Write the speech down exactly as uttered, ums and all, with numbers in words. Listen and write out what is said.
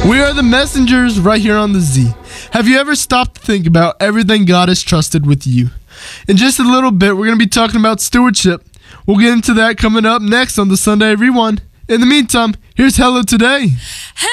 We are the messengers right here on the Z. Have you ever stopped to think about everything God has trusted with you? In just a little bit, we're going to be talking about stewardship. We'll get into that coming up next on the Sunday Rewind. In the meantime, here's Hello Today.